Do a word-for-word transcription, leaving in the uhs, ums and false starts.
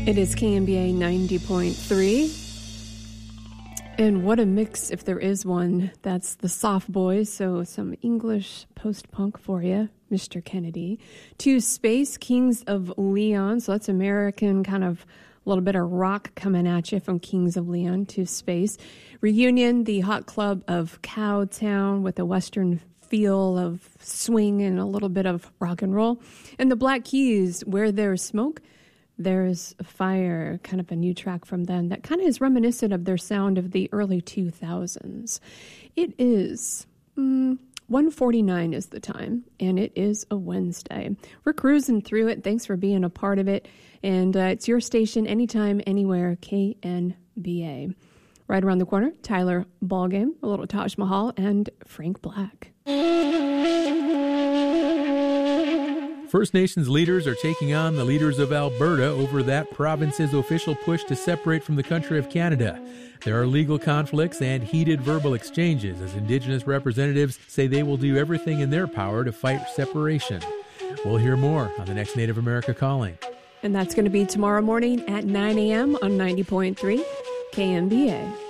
It is K M B A ninety point three. And what a mix, if there is one. That's the Soft Boys, so some English post-punk for you, Mister Kennedy. To Space, Kings of Leon, so that's American, kind of a little bit of rock coming at you from Kings of Leon to Space. Reunion, the hot club of Cowtown with a Western feel of swing and a little bit of rock and roll. And the Black Keys, Where There's Smoke, There's a Fire, kind of a new track from them that kind of is reminiscent of their sound of the early two thousands. It is mm, one forty-nine is the time, and it is a Wednesday. We're cruising through it. Thanks for being a part of it. And uh, it's your station, anytime, anywhere, K N B A. Right around the corner, Tyler Ballgame, a little Taj Mahal, and Frank Black. First Nations leaders are taking on the leaders of Alberta over that province's official push to separate from the country of Canada. There are legal conflicts and heated verbal exchanges as Indigenous representatives say they will do everything in their power to fight separation. We'll hear more on the next Native America Calling. And that's going to be tomorrow morning at nine a.m. on ninety point three K M B A.